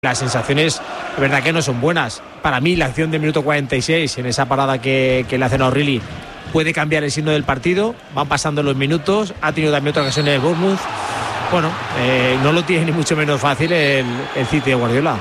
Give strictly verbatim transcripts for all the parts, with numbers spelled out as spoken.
Las sensaciones, de verdad que no son buenas. Para mí, la acción del minuto cuarenta y seis, en esa parada que, que le hacen a O'Reilly, puede cambiar el signo del partido. Van pasando los minutos. Ha tenido también otra ocasión en el Bournemouth. Bueno, eh, no lo tiene ni mucho menos fácil el, el City de Guardiola.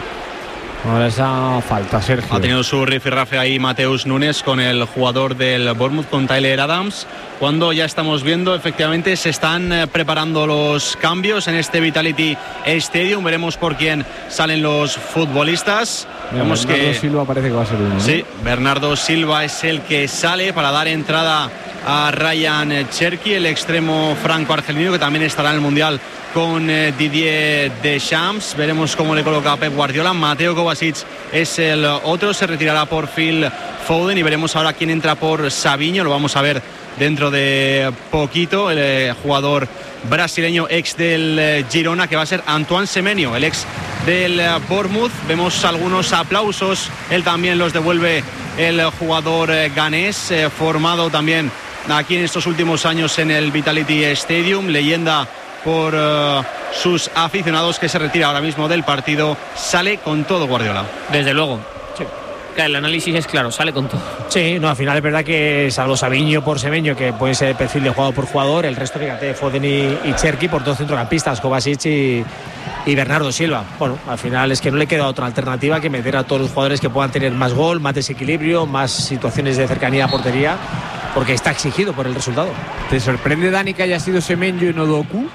Ahora esa falta, Sergio. Ha tenido su rifirrafe ahí Mateus Nunes con el jugador del Bournemouth, con Tyler Adams. Cuando ya estamos viendo, efectivamente, se están eh, preparando los cambios en este Vitality Stadium. Veremos por quién salen los futbolistas. Mira, Vemos Bernardo que Silva parece que va a ser uno, ¿no? Sí, Bernardo Silva es el que sale para dar entrada a Ryan Cherki, el extremo franco-argelino, que también estará en el Mundial con eh, Didier Deschamps. Veremos cómo le coloca a Pep Guardiola. Mateo Kovacic es el otro, se retirará por Phil Foden y veremos ahora quién entra por Savinho. Lo vamos a ver dentro de poquito. El eh, jugador brasileño ex del eh, Girona, que va a ser Antoine Semenyo, el ex del eh, Bournemouth. Vemos algunos aplausos, él también los devuelve el jugador eh, ganés, eh, formado también aquí en estos últimos años en el Vitality Stadium, leyenda por uh, sus aficionados, que se retira ahora mismo del partido. Sale con todo Guardiola. Desde luego. Sí. El análisis es claro, sale con todo. Sí, no, al final es verdad que salvo Savinho por Semenyo, que puede ser el perfil de jugador por jugador, el resto, fíjate, Foden y, y Cherki por dos centrocampistas, Kovacic y, y Bernardo Silva. Bueno, al final es que no le queda otra alternativa que meter a todos los jugadores que puedan tener más gol, más desequilibrio, más situaciones de cercanía a portería, porque está exigido por el resultado. ¿Te sorprende, Dani, que haya sido Semenyo y no Doku?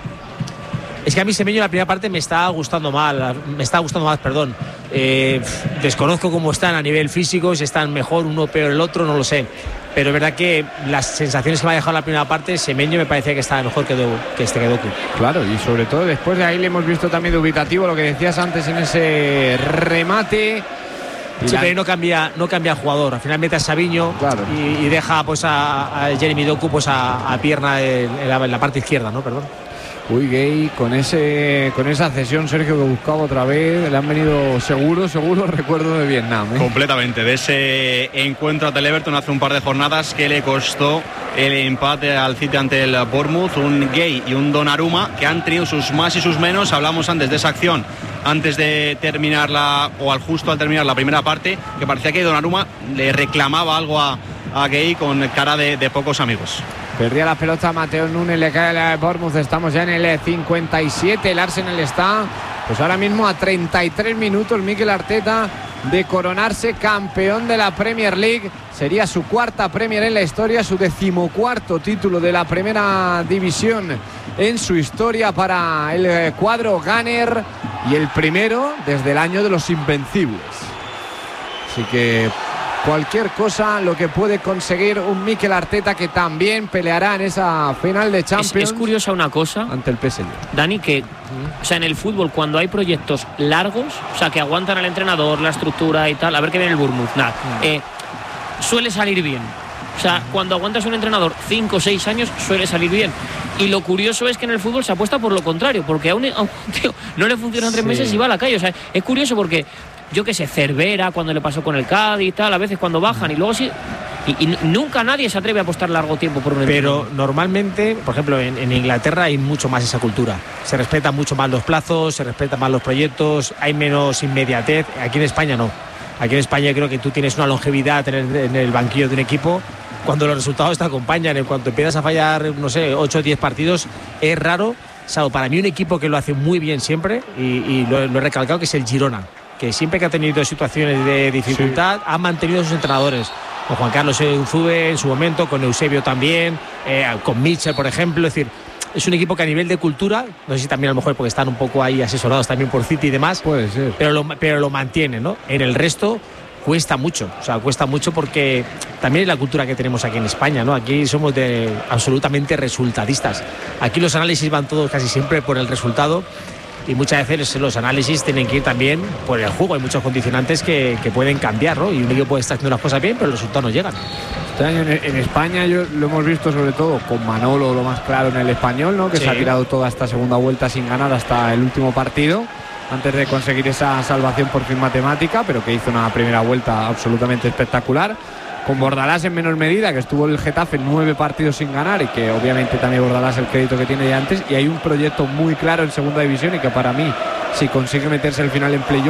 Es que a mí Semenyo la primera parte me está gustando mal, me está gustando más, perdón. Eh, desconozco cómo están a nivel físico, si están mejor uno peor el otro, no lo sé. Pero es verdad que las sensaciones que me ha dejado la primera parte, Semenyo me parecía que estaba mejor que, Do, que este que Doku. Claro, y sobre todo después de ahí le hemos visto también dubitativo, lo que decías antes en ese remate. Sí, la... pero no cambia, no cambia jugador. Al final mete a Savinho, claro, y, y deja pues a, a Jeremy Doku pues a, a pierna en, en, la, en la parte izquierda, ¿no? Perdón. Uy, Gay, con ese con esa cesión, Sergio, que buscaba otra vez, le han venido seguro, seguro recuerdo de Vietnam, ¿eh? Completamente, de ese encuentro ante el Everton hace un par de jornadas que le costó el empate al City ante el Bournemouth. Un Gay y un Donnarumma que han tenido sus más y sus menos. Hablamos antes de esa acción, antes de terminar la, o al justo al terminar la primera parte, que parecía que Donnarumma le reclamaba algo a, a Gay con cara de, de pocos amigos. Perdía la pelota Mateo Nunes, le cae la Bournemouth. Estamos ya en el cincuenta y siete. El Arsenal está pues ahora mismo a treinta y tres minutos, Mikel Arteta, de coronarse campeón de la Premier League. Sería su cuarta Premier en la historia, su decimocuarto título de la primera división en su historia para el cuadro Gunner, y el primero desde el año de los Invencibles. Así que cualquier cosa lo que puede conseguir un Mikel Arteta, que también peleará en esa final de Champions. Es, es curiosa una cosa ante el P S G, Dani, que o sea, en el fútbol, cuando hay proyectos largos, o sea, que aguantan al entrenador, la estructura y tal, a ver qué viene el Bournemouth, nada, eh, suele salir bien. O sea, cuando aguantas un entrenador cinco o seis años, suele salir bien. Y lo curioso es que en el fútbol se apuesta por lo contrario, porque a un, a un tío no le funcionan tres sí. meses y va a la calle. O sea, es curioso porque, yo qué sé, Cervera, cuando le pasó con el Cádiz y tal, a veces cuando bajan y luego sí. Y, y nunca nadie se atreve a apostar largo tiempo por un entrenador. Pero normalmente, por ejemplo, en, en Inglaterra hay mucho más esa cultura. Se respetan mucho más los plazos, se respetan más los proyectos, hay menos inmediatez. Aquí en España no. Aquí en España creo que tú tienes una longevidad en el, en el banquillo de un equipo cuando los resultados te acompañan. En cuanto empiezas a fallar, no sé, ocho o diez partidos, es raro. Salvo para mí un equipo que lo hace muy bien siempre, y, y lo, lo he recalcado, que es el Girona, que siempre que ha tenido situaciones de dificultad sí. ha mantenido a sus entrenadores. Con Juan Carlos Unzube en su momento, con Eusebio también, eh, con Mitchell, por ejemplo. Es decir, es un equipo que a nivel de cultura, no sé si también a lo mejor porque están un poco ahí asesorados también por City y demás, puede ser, pero lo, pero lo mantienen, ¿no? En el resto cuesta mucho, o sea, cuesta mucho porque también es la cultura que tenemos aquí en España, ¿no? Aquí somos de absolutamente resultadistas. Aquí los análisis van todos casi siempre por el resultado, y muchas veces los análisis tienen que ir también por el juego. Hay muchos condicionantes que, que pueden cambiar, ¿no? Y un equipo puede estar haciendo las cosas bien, pero los resultados no llegan. Este año en, en España yo, lo hemos visto sobre todo con Manolo, lo más claro, en el Español, ¿no? Que sí. se ha tirado toda esta segunda vuelta sin ganar hasta el último partido, antes de conseguir esa salvación por fin matemática, pero que hizo una primera vuelta absolutamente espectacular. Con Bordalás en menor medida, que estuvo el Getafe nueve partidos sin ganar, y que obviamente también Bordalás el crédito que tiene de antes. Y hay un proyecto muy claro en segunda división, y que para mí si consigue meterse al final en playoff.